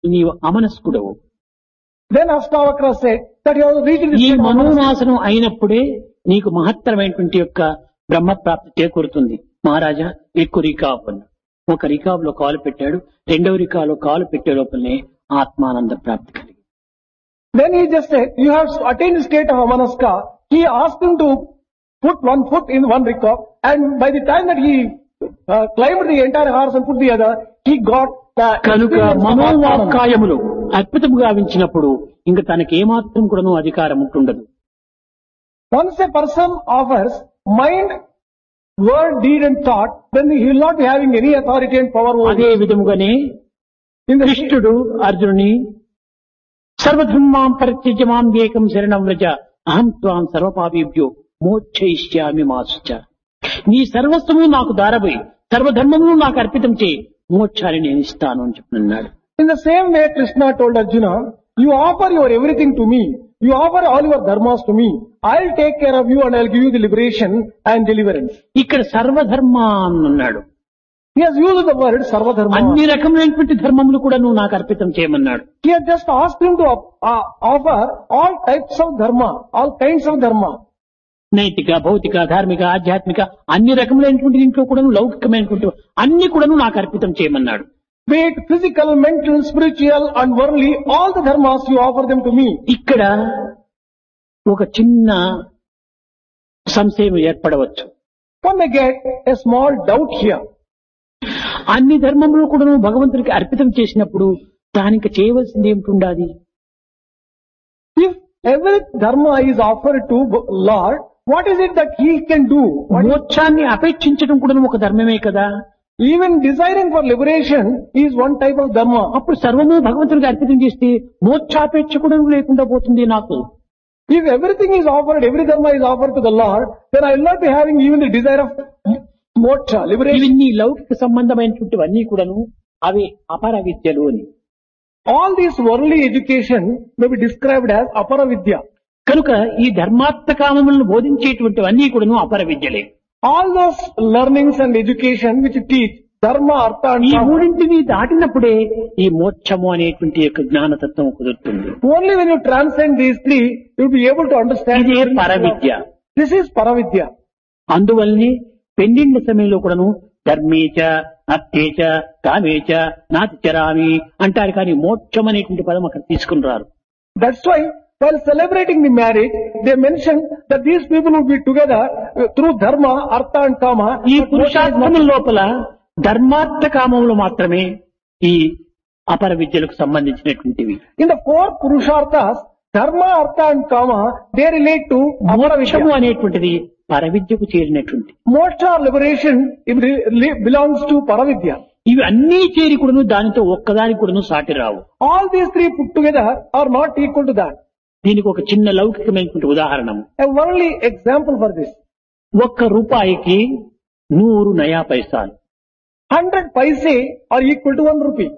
నీవు అమనస్కుడవు. Then Astavakra said that he has reached the ఈ state of amanasya. మనోనాశనం అయినప్పుడే నీకు మహత్తరమైనటువంటి యొక్క బ్రహ్మప్రాప్తి చేకూరుతుంది. మహారాజా ఎక్కువ రికాబ్ అన్నాడు. ఒక రికాబ్ లో కాలు పెట్టాడు, రెండవ రికాబ్ లో కాలు పెట్టే లోపలనే ఆత్మానంద ప్రాప్తి కలిగింది. Then he just said, you have attained the state of amanaska. He asked him to put one foot in one rikav, and by the time that he climbed the entire horse and put the other, he got the కనుక experience of Atmananda. మనోవాక్కాయములు అద్భుతముగా గావించినప్పుడు ఇంక తనకి ఏమాత్రం కూడాను అధికారం ఉంటుండదు. Once a person offers mind, word, deed and thought, then he will not be having any authority and power over అదే it. విధముగానే In the కృష్ణుడు అర్జునుని సర్వధర్మాం పరిత్యజ్య మాం ఏకం శరణం వ్రజ అహం త్వాం సర్వపాపేభ్యో మోక్షయిష్యామి మాసుచ. నీ సర్వస్వము నాకు దారబోయి సర్వధర్మమును నాకు అర్పితం చేయి, మోక్షాన్ని నేను ఇస్తాను అని చెప్పినాడు. In the same way, Krishna told Arjuna, you offer your everything to me. You offer all your dharmas to me. I'll take care of you and I'll give you the liberation and deliverance. ఇక్కడ సర్వధర్మ అన్నాడు. He has used the word sarvadharma. అన్ని రకమైనటువంటి ధర్మములు కూడా నువ్వు నాకు అర్పితం చేయమన్నాడు. He has just asked him to offer all types of dharma, all kinds of dharma. నైతిక, భౌతిక, ధార్మిక, ఆధ్యాత్మిక అన్ని రకములైనటువంటి దీంట్లో కూడా లౌకికమైనటువంటి అన్ని కూడా నాకు అర్పితం చేయమన్నాడు. Be it physical, mental, spiritual and worldly, all the dharmas you offer them to me. ఇక్కడ ఒక చిన్న సంశయం ఏర్పడవచ్చు. One may get a small doubt here. అన్ని ధర్మములు కూడా భగవంతుడికి అర్పితం చేసినప్పుడు దానికి చేయవలసింది ఏమిటి ఉండాలి? If every dharma is offered to Lord, what is it that he can do? మోక్షాన్ని అపేక్షించడం కూడా ఒక ధర్మమే కదా. Even desiring for liberation is one type of dharma. అప్పుడు సర్వము భగవంతుడికి అర్పితం చేస్తే మోక్షాపేక్ష కూడా లేకుండా పోతుంది నాకు. If everything is offered, every dharma is offered to the Lord, then I will not be having even the desire of moksha, liberation. ఇవన్నీ లౌకిక సంబంధమైనటువంటివన్నీ కూడాను అవి అపర విద్యలు అని. All this worldly education may be described as apara vidya. కనుక ఈ ధర్మాత్మకామములను బోధించేటువంటివన్నీ కూడాను అపర విద్యలే. All those learnings and education which teach dharma, artha and ఈ kama, మూడింటిని దాటినప్పుడే ఈ మోక్షము అనేటువంటి యొక్క జ్ఞానతత్వం కుదురుతుంది. only when you transcend these three, you will be able to understand. ఇదే పరవిద్య. This is paravidya. అందువల్లనే పెండిండ్ల సమయంలో కూడాను ధర్మేచ అర్థేచ కామేచ నాతిచరామి అంటారు, కానీ మోక్షం అనేటువంటి పదం అక్కడ తీసుకుని రారు. That's why while celebrating the marriage, they mentioned that these people will be together through dharma, artha and kama. ఈ పురుషార్థముల లోపల ధర్మార్థ కామములు మాత్రమే ఈ అపర విద్యలకు సంబంధించినటువంటివి. In the four purusharthas, dharma, artha and kama, they relate to apara మోక్షము vidya. అనేటువంటిది పరవిద్యకు చేరినటువంటి. Moksha or liberation belongs to paravidya. ఇవి అన్నీ చేరి కూడాను దానితో ఒక్కదానికి కూడాను సాటి రావు. All these three put together are not equal to that. దీనికి ఒక చిన్న లౌకికమైనటువంటి ఉదాహరణము. A worldly example for this. 1 రూపాయికి 100 నయా పైసాలు. 100 paise are equal to 1 rupee.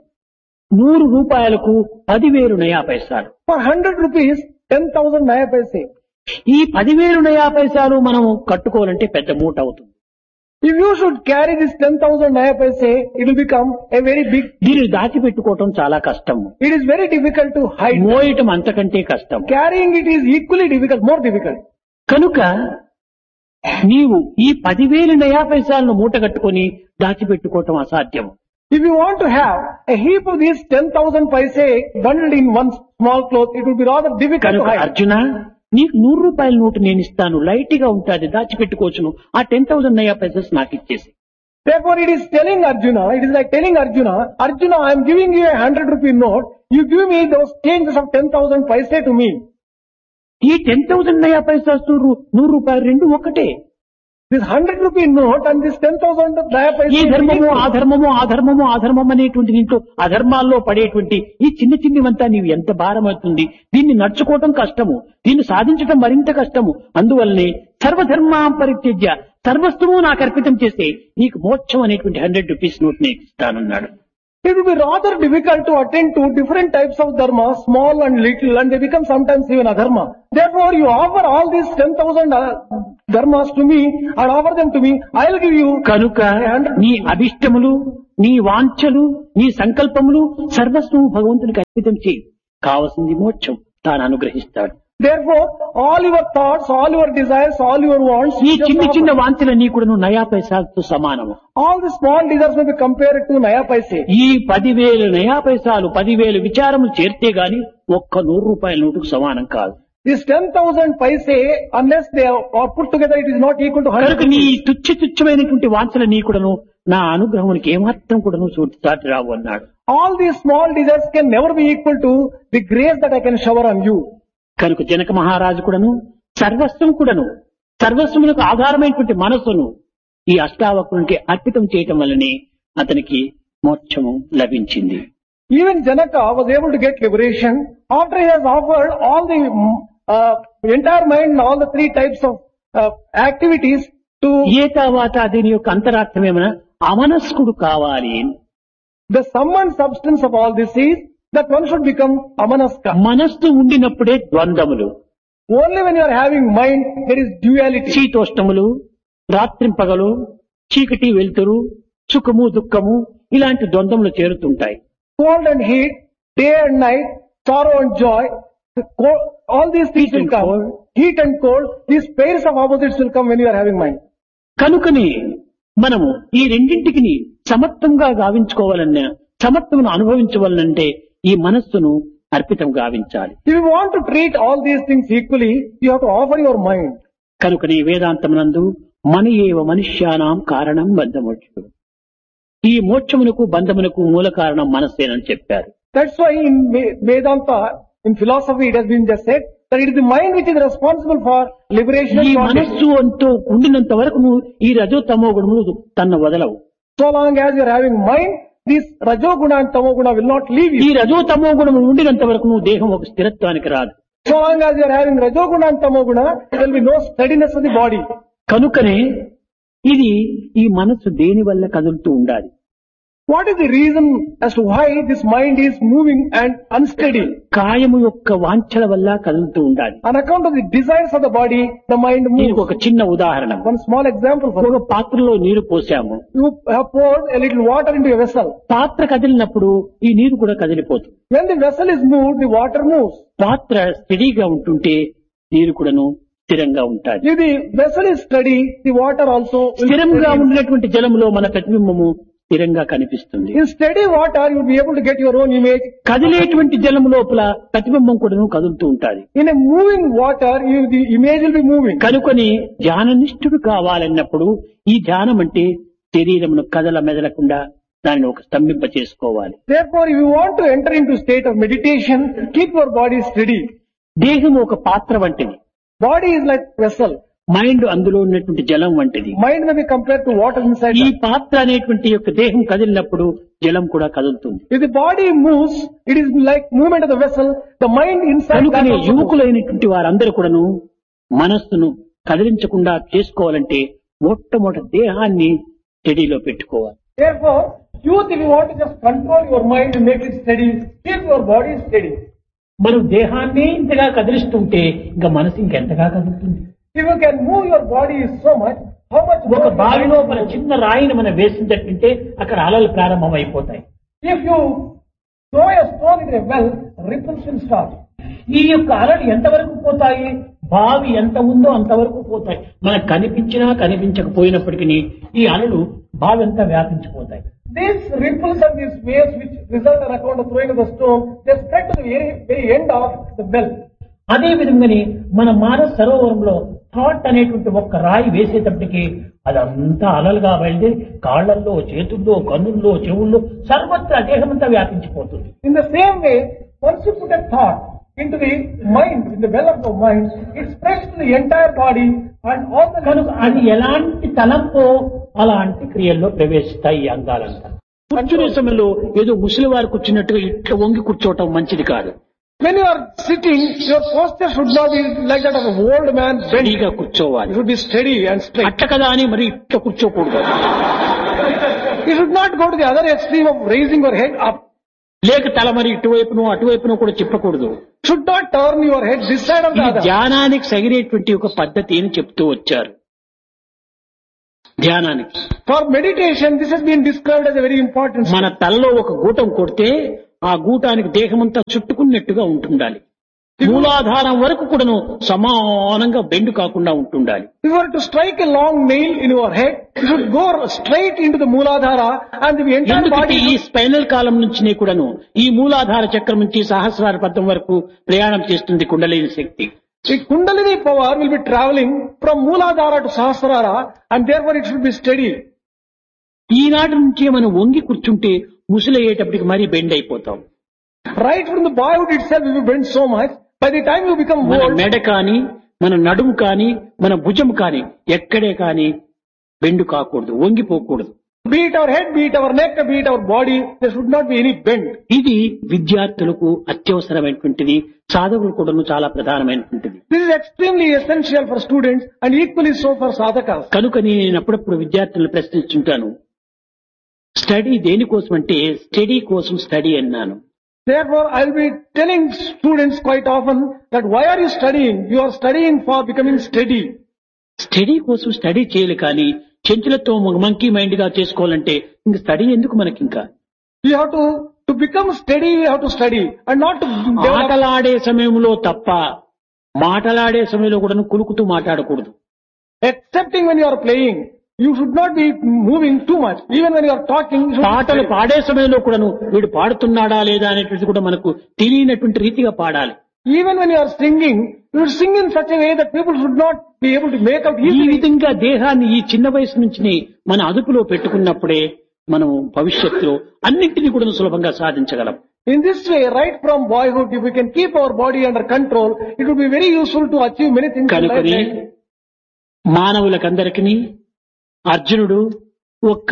100 రూపాయలకు 10,000 నయా పైసాలు. For 100 rupees, 10,000 naya paise. ఈ 10,000 నయా పైసాలు మనం కట్టుకోవాలంటే పెద్ద మూట అవుతుంది. If you should carry this 10,000 naya paise, it will become a very big. దీన్ని దాచిపెట్టుకోవటం చాలా కష్టము. It is very difficult to hide. మోయటం అంతకంటే కష్టం. Carrying it is equally difficult, more difficult. కనుక నీవు ఈ 10,000 నయా పైసాలను మూట కట్టుకొని దాచిపెట్టుకోవటం అసాధ్యం. If you want to have a heap of these 10,000 paise bundled in one small cloth, it will be rather difficult to కనుక hide. అర్జున, నీకు 100 రూపాయల నోటు నేను ఇస్తాను, లైట్ గా ఉంటుంది, దాచిపెట్టుకోవచ్చును, ఆ 10,000 నయా పైసెస్ నాకు ఇచ్చేసి. Therefore it is telling Arjuna, it is like telling Arjuna, Arjuna, I am giving you a 100 rupee note, you give me those changes of 10,000 paise to me. ఈ 10,000 నయా పైసెస్ 100 రూపాయలు రెండు ఒకటే. This 100 rupee note and this 10,000 naya paise. ఈ ధర్మము ఆ ధర్మము ఆ ధర్మము ఆ ధర్మం అనేటువంటి దీంట్లో అధర్మాల్లో పడేటువంటి ఈ చిన్న చిన్నవంతా నీవు ఎంత భారం అవుతుంది. దీన్ని నడుచుకోవటం కష్టము, దీన్ని సాధించటం మరింత కష్టము. అందువల్లనే సర్వధర్మాం పరిత్యజ్య, సర్వస్వము నాకు అర్పితం చేస్తే నీకు మోక్షం అనేటువంటి 100 రూపీస్ నోట్ నేను ఇస్తానన్నాడు. It will be rather difficult to attend to different types of dharma, small and little, and they become sometimes even adharma. Therefore, you offer all these 10,000 dharmas to me and offer them to me. I will give you. కనుక నీ అభిష్టములు నీ వాంఛలు, నీ సంకల్పములు సర్వస్వము భగవంతునికి అర్పితం చేయి. కావలసింది మోక్షం, తాను అనుగ్రహిస్తాడు. Therefore, all your thoughts, all your desires, all your wants, ఈ చిన్న చిన్న వాంఛలన్నీ కూడా నయా పైసాలతో సమానము. all the small desires may be compared to Naya Paise. ఈ 10,000 నయా పైసాలు 10,000 విచారములు చేరితే గాని ఒక్క 100 రూపాయల నోటుకు సమానం కాదు. This 10,000 paise, unless they are put together, it is not equal to 100 కనుక నీ rupees. తుచ్చమైనటువంటి వాంఛలన్నీ కూడాను నా అనుగ్రహానికి ఏమాత్రం కూడాను సాటి రావు అన్నాడు. All these small desires can never be equal to the grace that I can shower on you. కనుక జనక మహారాజు కూడాను సర్వస్వములకు ఆధారమైనటువంటి మనస్సును ఈ అష్టావక్రునికి అర్పితం చేయటం వల్లనే అతనికి మోక్షము లభించింది. Even Janaka was able to get liberation after he has offered all the entire mind and all the three types of activities to ఏ తర్వాత దీని యొక్క అంతరార్థం ఏమైనా అమనస్కుడు కావాలి. the sum and substance of all this is that one should become amanaska. మనస్సు ఉండినప్పుడే ద్వంద్వములు, Only when you are having mind, there is duality. శీతోష్టములు, రాత్రింపగలు, చీకటి వెలుతురు, సుఖము దుఃఖము ఇలాంటి ద్వంద్వములు చేరుతుంటాయి. Cold and heat, day and night, sorrow and joy, all these things Heat will and come. cold. Heat and cold, these pairs of opposites will come when you are having mind. కనుకనే మనము ఈ రెండింటికి సమత్వంగా గావించుకోవాలన్నా, సమత్వమును అనుభవించవాలంటే ఈ మనస్సును అర్పితం గావించాలి. If you want to treat all these things equally, you have to offer your mind. కనుకనే వేదాంతమునందు మన ఏవ మనుష్యానాం కారణం బంధమోక్షం, ఈ మోక్షమునకు బంధమునకు మూల కారణం మనస్సేనని చెప్పారు. That's why in Vedanta, in philosophy, it has been just said that it is the mind which is responsible for liberation ఈ and bondage. మనస్సు అంటూ ఉండినంత వరకు నువ్వు ఈ రజో తమో గుణములు తన వదలవు. So long as you are having mind, this Rajoguna and Tamoguna will not leave ఈ you. రజో తమో గుణము ఉండినంత వరకు నువ్వు దేహం ఒక స్థిరత్వానికి రాదు. So long as you are having Rajoguna and Tamoguna, there will be no steadiness of the body. కనుకనే ఇది ఈ మనస్సు దేని వల్ల కదులుతూ ఉండాలి. What is the reason as to why this mind is moving and unsteady? కాయము యొక్క వాంఛల వల్ల కదులుతూ ఉండాలి. On account of the desires of the body, the mind దీనికి moves. ఒక చిన్న ఉదాహరణ. One small example for ఒక పాత్రలో నీరు పోసాము, you have poured a little water into a vessel. పాత్ర కదిలినప్పుడు ఈ నీరు కూడా కదిలిపోతుంది. When the vessel is moved, the water moves. పాత్ర స్టడీగా ఉంటుంటే నీరు కూడాను స్థిరంగా ఉంటాయి. If the vessel is steady, the water also will స్థిరంగా steady. ఉండినటువంటి జలంలో మన ప్రతిబింబము స్థిరంగా కనిపిస్తుంది. In steady water, you will be able to get your own image. కదిలేటువంటి జలం లోపల ప్రతిబింబం కూడాను కదులుతూ ఉంటాది. In a moving water, the image will be moving. కనుకొని ధ్యాననిష్ఠుడు కావాలన్నప్పుడు ఈ ధ్యానం అంటే శరీరమును కదల మెదలకుండా దానిని ఒక స్తంభింప చేసుకోవాలి. Therefore, if you want to enter into state of meditation, keep your body steady. దేహం ఒక పాత్ర వంటిది, Body is like vessel. Mind అందులో ఉన్నటువంటి జలం వంటిది. Mind may be compared to water inside. ఈ పాత్ర అనేటువంటి యొక్క దేహం కదిలినప్పుడు జలం కూడా కదులుతుంది. If the body moves, it is like movement of the vessel. The mind inside. కనుకనే that also moves. యువకులైనటువంటి వారందరూ కూడాను మనస్సును కదిలించకుండా చేసుకోవాలంటే మొట్టమొదటి దేహాన్ని స్టడీలో పెట్టుకోవాలి. Therefore, youth, if you want to just control your mind and make it steady, keep your body steady. మనం దేహాన్ని ఇంతగా కదిలిస్తుంటే ఇంకా మనసు ఇంకెంతగా కదులుతుంది. If you can move your body so much, how much ఒక more బావిలో మన చిన్న రాయిని మనం వేసిందంటే అక్కడ అలలు ప్రారంభమైపోతాయి. if you throw a stone into a well, ripples will start. ఈ యొక్క అలలు ఎంతవరకు పోతాయి? బావి ఎంత ఉందో అంతవరకు పోతాయి. మనకు కనిపించినా కనిపించకపోయినప్పటికీ ఈ అలలు బావి అంతా వ్యాపించిపోతాయి. These ripples and these waves which result on account of throwing of the stone, they spread to the very end of the well. అదే విధంగానే మన మానస సరోవరంలో థాట్ అనేటువంటి ఒక్క రాయి వేసేటప్పటికి అదంతా అలలుగా బయలుదేరి కాళ్లల్లో, చేతుల్లో, కన్నుల్లో, చెవుల్లో సర్వత్రా దేహమంతా వ్యాపించిపోతుంది. In the same way, once you put a thought into the mind, in the well of the mind, it spreads to the entire body and all the కనుక అది ఎలాంటి తలంపో అలాంటి క్రియల్లో ప్రవేశిస్తాయి ఈ అంగాలంతా. కూర్చునే సమయంలో ఏదో ముసలి వారు కూర్చున్నట్టుగా ఇట్లా వంగి కూర్చోవటం మంచిది కాదు. When you are sitting, your posture should not be like that of an old man bent. రెడీగా కూర్చోవాలి. You should be steady and straight. అట్ట కదా అని మరి ఇట్లా కూర్చోకూడదు. You should not go to the other extreme of raising your head up. లేక తల మరి ఇటువైపునో అటువైపునో కూడా చెప్పకూడదు. Should not turn your head this side of the ఇది other. ధ్యానానికి సగినటువంటి ఒక పద్ధతి అని చెప్తూ వచ్చారు. ధ్యానానికి. For meditation, this has been described as a very important మన step. తలలో ఒక గూటం కొడితే ఆ గూటానికి దేహమంతా చుట్టుకున్నట్టుగా ఉంటుండాలి. మూలాధారం వరకు కూడాను సమానంగా బెండు కాకుండా ఉంటుండాలి. If you were to strike a long nail in your head, you should go straight into the Mooladhara and the entire ఎందుకంటే ఈ body. స్పైనల్ కాలం నుంచి కూడాను ఈ మూలాధార చక్రం నుంచి సహస్రార పద్మం వరకు ప్రయాణం చేస్తుంది కుండలిని శక్తి. The Kundalini power will be traveling from Mooladhara to Sahasrara and therefore it should be steady. ఈనాటి నుంచే మనం వంగి కూర్చుంటే ముసలయ్యేటప్పటికి మరీ బెండ్ అయిపోతాం. Right from the boyhood itself, if you bend so much, by the time you become మన old, మెడ కానీ మన నడుము కానీ మన భుజం కానీ ఎక్కడే కానీ బెండు కాకూడదు, వంగిపోకూడదు. be it our head, be it our neck, be it our body, there should not be any bend. ఇది విద్యార్థులకు అత్యవసరమైనటువంటిది, సాధకులు కూడాను చాలా ప్రధానమైనటువంటిది. This is extremely essential for students and equally so for sadhakas. కనుక నేను అప్పుడప్పుడు విద్యార్థులను ప్రశ్నిస్తుంటాను, స్టడీ దేనికోసం అంటే స్టడీ కోసం స్టడీ అన్నాను. Therefore, I will be telling students quite often that why are you studying? You are studying for becoming steady. Study కోసం study చేయాలి కానీ చెంచులతో మంకీ మైండ్ గా చేసుకోవాలంటే ఇంక స్టడీ ఎందుకు మనకి? ఇంకా You have to become steady, you have to study and not to develop. ఆటలాడే సమయంలో తప్ప మాటలాడే సమయంలో కూడా కులుకుతూ మాట్లాడకూడదు. Excepting when you are playing, you should not be moving too much. Even when you are talking, you should be పాటలు steady. పాడే సమయంలో కూడాను వీడు పాడుతున్నాడా లేదా అనేటువంటిది కూడా మనకు తెలియనటువంటి రీతిగా పాడాలి. Even when you are singing, you should sing in such a way that people should not be able to make out ఈ easily. విధంగా దేహాన్ని ఈ చిన్న వయసు నుంచి మన అదుపులో పెట్టుకున్నప్పుడే మనం భవిష్యత్తులో అన్నింటినీ కూడా సులభంగా సాధించగలం. In this way, right from boyhood, if we can keep our body under control, it would be very useful to achieve many things in కనుకని life. మానవులకందరికీ అర్జునుడు ఒక్క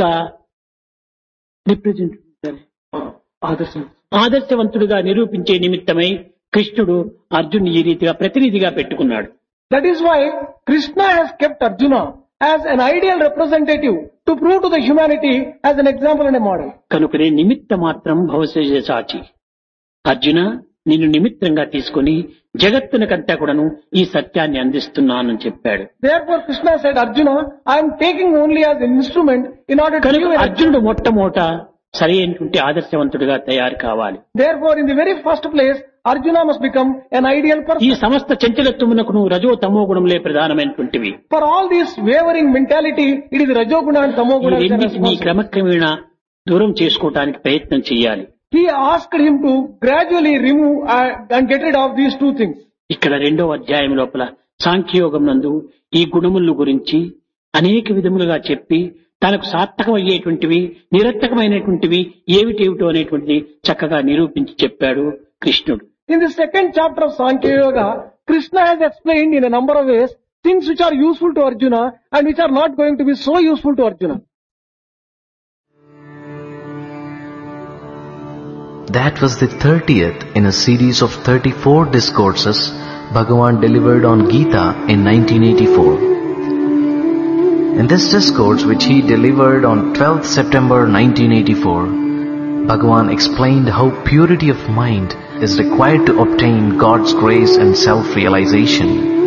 ఆదర్శవంతుడిగా నిరూపించే నిమిత్తమై కృష్ణుడు అర్జునుని ఈ రీతిగా ప్రతినిధిగా పెట్టుకున్నాడు. That is why Krishna has kept Arjuna as an ideal representative to prove to the humanity as an example and a model. కనుకనే నిమిత్త మాత్రం భవశేష సాచి, అర్జున నిన్ను నిమిత్తంగా తీసుకుని జగత్తునకంతా కూడాను ఈ సత్యాన్ని అందిస్తున్నానని చెప్పాడు. Therefore Krishna said, Arjuna, I am taking only as an instrument in order to కనుక give an. అర్జునుడు మొట్టమొదట సరైనటువంటి ఆదర్శవంతుడిగా తయారు కావాలి. Therefore, in the very first place, Arjuna must become an ideal ఈ person. సమస్త చంచలత్వమునకును రజో తమో గుణములే ప్రధానమైనటువంటివి. For all this wavering mentality, it is Rajoguna and ఈ Tamoguna which are రెండింటినీ responsible. క్రమక్రమేణ దూరం చేసుకోవటానికి ప్రయత్నం చేయాలి. He asked him to gradually remove and get rid of these two things. ఇక్కడ 2వ అధ్యాయం లోపల సాంఖ్యయోగం నందు ఈ గుణముల గురించి అనేక విధములుగా చెప్పి తనకు సార్థకమయ్యేటువంటివి నిరర్థకమైనటువంటివి ఏమిటేమిటో అనేటువంటిది చక్కగా నిరూపించి చెప్పాడు కృష్ణుడు. In the second chapter of Sankhya Yoga, Krishna has explained in a number of ways things which are useful to Arjuna and which are not going to be so useful to Arjuna. That was the 30th in a series of 34 discourses Bhagavan delivered on Gita in 1984. In this discourse, which he delivered on 12th September 1984, Bhagavan explained how purity of mind is required to obtain God's grace and self-realization.